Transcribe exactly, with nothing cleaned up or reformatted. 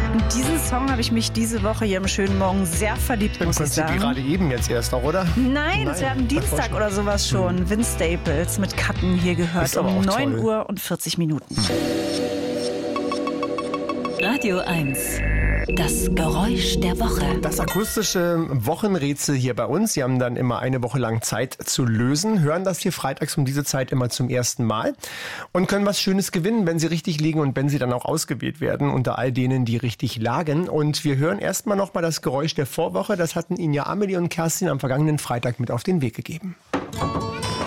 In diesen Song habe ich mich diese Woche hier am schönen Morgen sehr verliebt, muss ich sagen. gerade eben jetzt erst auch, oder? Nein, Nein, das wäre am Dienstag schon. oder sowas schon. Hm. Vince Staples mit Cutten hier gehört Ist aber um auch neun toll. Uhr und vierzig Minuten. Radio eins. Das Geräusch der Woche. Das akustische Wochenrätsel hier bei uns. Sie haben dann immer eine Woche lang Zeit zu lösen, hören das hier freitags um diese Zeit immer zum ersten Mal und können was Schönes gewinnen, wenn Sie richtig liegen und wenn Sie dann auch ausgewählt werden unter all denen, die richtig lagen. Und wir hören erstmal nochmal das Geräusch der Vorwoche. Das hatten Ihnen ja Amelie und Kerstin am vergangenen Freitag mit auf den Weg gegeben.